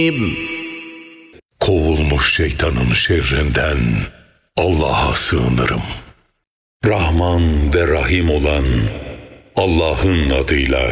Kovulmuş şeytanın şerrinden Allah'a sığınırım. Rahman ve Rahim olan Allah'ın adıyla.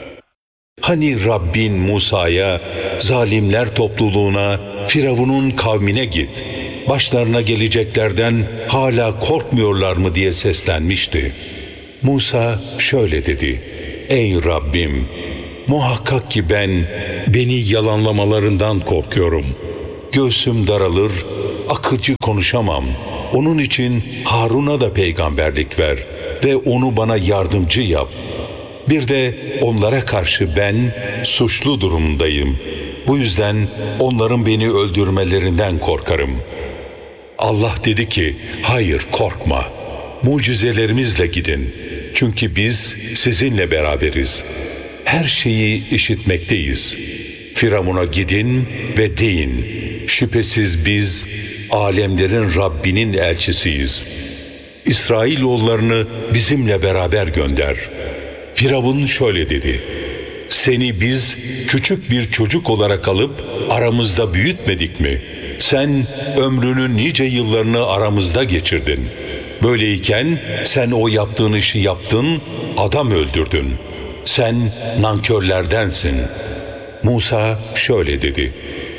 Hani Rabbin Musa'ya, zalimler topluluğuna, Firavun'un kavmine git, başlarına geleceklerden hala korkmuyorlar mı diye seslenmişti. Musa şöyle dedi: Ey Rabbim, muhakkak ki beni yalanlamalarından korkuyorum. Göğsüm daralır, akılcı konuşamam. Onun için Harun'a da peygamberlik ver ve onu bana yardımcı yap. Bir de onlara karşı ben suçlu durumdayım. Bu yüzden onların beni öldürmelerinden korkarım. Allah dedi ki, hayır korkma. Mucizelerimizle gidin. Çünkü biz sizinle beraberiz. Her şeyi işitmekteyiz. Firavun'a gidin ve deyin, şüphesiz biz alemlerin Rabbinin elçisiyiz. İsrailoğullarını bizimle beraber gönder. Firavun şöyle dedi: Seni biz küçük bir çocuk olarak alıp aramızda büyütmedik mi? Sen ömrünün nice yıllarını aramızda geçirdin. Böyleyken sen o yaptığın işi yaptın, adam öldürdün. Sen nankörlerdensin. Musa şöyle dedi: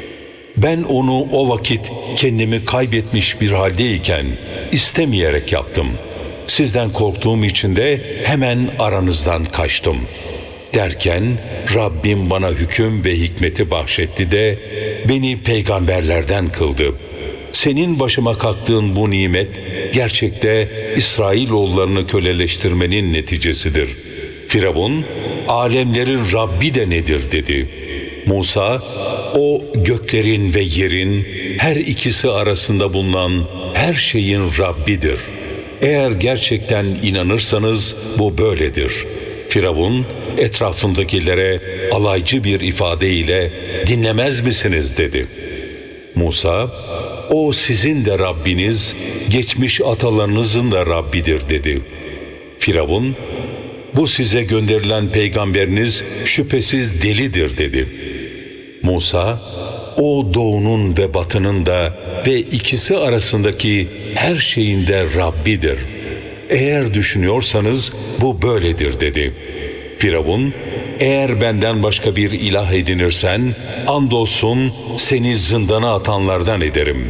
Ben onu o vakit kendimi kaybetmiş bir haldeyken istemeyerek yaptım. Sizden korktuğum için de hemen aranızdan kaçtım. Derken Rabbim bana hüküm ve hikmeti bahşetti de beni peygamberlerden kıldı. Senin başıma kalktığın bu nimet gerçekte İsrailoğullarını köleleştirmenin neticesidir. Firavun, alemlerin Rabbi de nedir dedi. Musa, o göklerin ve yerin her ikisi arasında bulunan her şeyin Rabbidir. Eğer gerçekten inanırsanız bu böyledir. Firavun etrafındakilere alaycı bir ifadeyle dinlemez misiniz dedi. Musa, o sizin de Rabbiniz, geçmiş atalarınızın da Rabbidir dedi. Firavun, bu size gönderilen peygamberiniz şüphesiz delidir dedi. Musa, o doğunun ve batının da ve ikisi arasındaki her şeyin de Rabbidir. Eğer düşünüyorsanız bu böyledir dedi. Firavun, eğer benden başka bir ilah edinirsen andolsun seni zindana atanlardan ederim.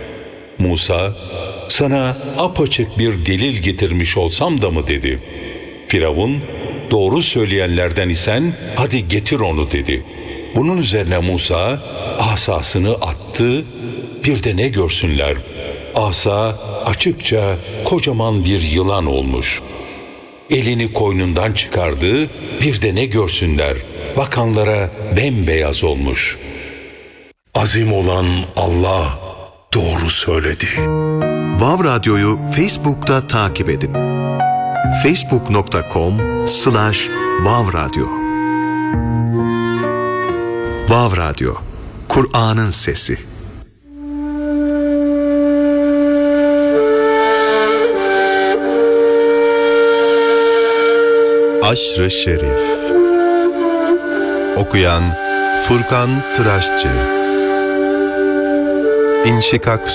Musa, sana apaçık bir delil getirmiş olsam da mı dedi. Firavun, doğru söyleyenlerden isen hadi getir onu dedi. Bunun üzerine Musa asasını attı, bir de ne görsünler? Asa açıkça kocaman bir yılan olmuş. Elini koynundan çıkardı, bir de ne görsünler? Bakanlara bembeyaz olmuş. Azim olan Allah doğru söyledi. Vav Radyo'yu Facebook'ta takip edin. facebook.com/Vav Radyo. Vav Radyo, Kur'an'ın sesi. Aşr-ı Şerif. Okuyan Furkan Tıraşçı. İnşikak